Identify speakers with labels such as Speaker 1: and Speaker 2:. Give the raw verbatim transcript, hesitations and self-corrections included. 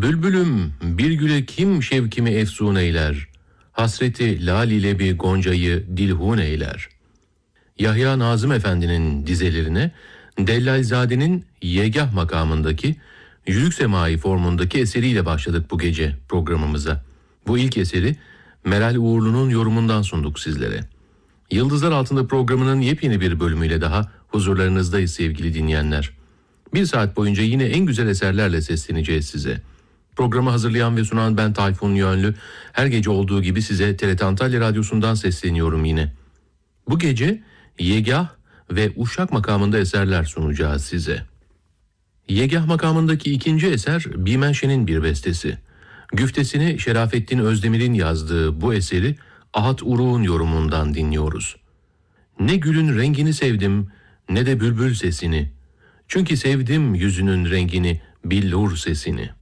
Speaker 1: Bülbülüm bir güle kim şevkimi efsun eyler, hasreti lal ile bir goncayı dilhun eyler. Yahya Nazım Efendi'nin dizelerine Dellalzade'nin Yegah makamındaki Yürük Semai formundaki eseriyle başladık bu gece programımıza. Bu ilk eseri Meral Uğurlu'nun yorumundan sunduk sizlere. Yıldızlar Altında programının yepyeni bir bölümüyle daha huzurlarınızdayız sevgili dinleyenler. Bir saat boyunca yine en güzel eserlerle sesleneceğiz size. Programı hazırlayan ve sunan ben Tayfun Yönlü. Her gece olduğu gibi size T R T Antalya Radyosu'ndan sesleniyorum yine. Bu gece Yegah ve Uşak makamında eserler sunacağız size. Yegah makamındaki ikinci eser Bimenşe'nin bir bestesi. Güftesini Şerafettin Özdemir'in yazdığı bu eseri Ahat Uruk'un yorumundan dinliyoruz. Ne gülün rengini sevdim ne de bülbül sesini. Çünkü sevdim yüzünün rengini, billur sesini.